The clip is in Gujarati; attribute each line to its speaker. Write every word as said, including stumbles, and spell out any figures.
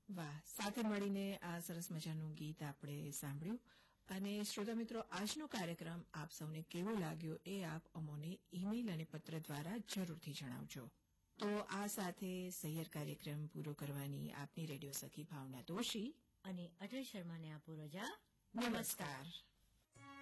Speaker 1: વાહ, સાથે મળીને આ સરસ મજાનું ગીત આપણે સાંભળ્યું. અને શ્રોતા મિત્રો, આજનો કાર્યક્રમ આપ સૌને કેવો લાગ્યો એ આપ અમોને ઇમેઇલ અને પત્ર દ્વારા જરૂરથી જણાવજો. તો આ સાથે સહિયર કાર્યક્રમ પૂરો કરવાની આપની રેડિયો સખી ભાવના દોશી
Speaker 2: અને અટલ શર્માને આપો રજા.
Speaker 1: નમસ્કાર.